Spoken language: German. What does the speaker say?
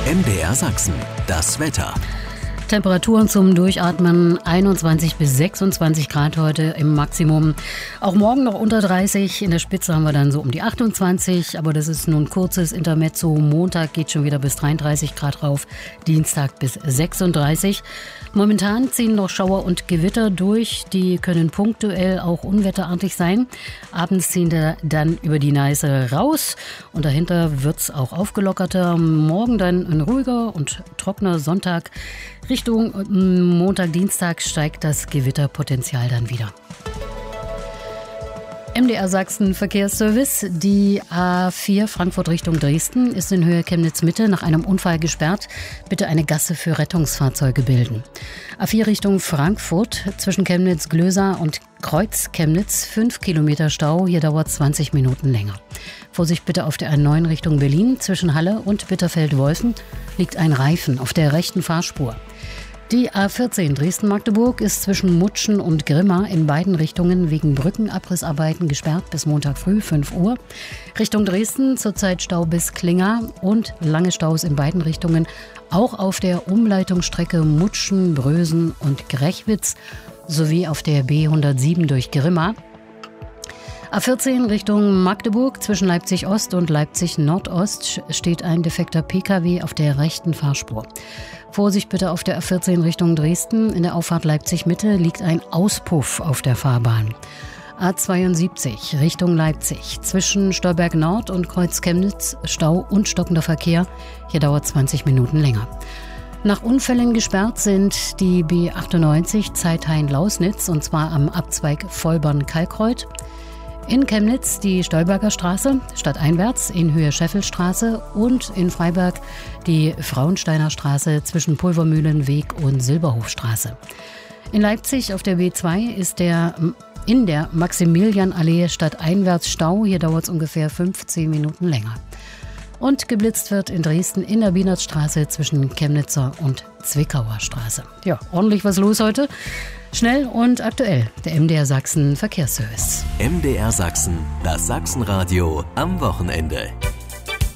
MDR Sachsen, das Wetter. Temperaturen zum Durchatmen 21 bis 26 Grad heute im Maximum. Auch morgen noch unter 30. In der Spitze haben wir dann so um die 28. Aber das ist nun kurzes Intermezzo. Montag geht schon wieder bis 33 Grad rauf. Dienstag bis 36. Momentan ziehen noch Schauer und Gewitter durch. Die können punktuell auch unwetterartig sein. Abends ziehen die dann über die Neiße raus. Und dahinter wird es auch aufgelockerter. Morgen dann ein ruhiger und trockener Sonntag. Richtung Montag, Dienstag steigt das Gewitterpotenzial dann wieder. MDR Sachsen Verkehrsservice. Die A4 Frankfurt Richtung Dresden ist in Höhe Chemnitz-Mitte nach einem Unfall gesperrt. Bitte eine Gasse für Rettungsfahrzeuge bilden. A4 Richtung Frankfurt zwischen Chemnitz-Glösa und Kreuz Chemnitz 5 Kilometer Stau. Hier dauert 20 Minuten länger. Vorsicht bitte auf der A9 Richtung Berlin. Zwischen Halle und Bitterfeld-Wolfen liegt ein Reifen auf der rechten Fahrspur. Die A14 Dresden-Magdeburg ist zwischen Mutschen und Grimma in beiden Richtungen wegen Brückenabrissarbeiten gesperrt bis Montag früh 5 Uhr. Richtung Dresden zurzeit Stau bis Klinga und lange Staus in beiden Richtungen, auch auf der Umleitungsstrecke Mutschen, Brösen und Grechwitz sowie auf der B107 durch Grimma. A14 Richtung Magdeburg zwischen Leipzig-Ost und Leipzig-Nordost steht ein defekter Pkw auf der rechten Fahrspur. Vorsicht bitte auf der A14 Richtung Dresden. In der Auffahrt Leipzig-Mitte liegt ein Auspuff auf der Fahrbahn. A72 Richtung Leipzig zwischen Stolberg Nord und Kreuz Chemnitz Stau und stockender Verkehr. Hier dauert 20 Minuten länger. Nach Unfällen gesperrt sind die B98 Zeithain-Lausnitz und zwar am Abzweig Vollborn-Kalkreuth. In Chemnitz die Stolberger Straße, stadteinwärts in Höhe Scheffelstraße und in Freiberg die Frauensteiner Straße zwischen Pulvermühlenweg und Silberhofstraße. In Leipzig auf der B2 ist in der Maximilianallee stadteinwärts Stau. Hier dauert es ungefähr 15 Minuten länger. Und geblitzt wird in Dresden in der Bienertstraße zwischen Chemnitzer und Zwickauer Straße. Ja, ordentlich was los heute. Schnell und aktuell, der MDR Sachsen Verkehrsservice. MDR Sachsen, das Sachsenradio am Wochenende.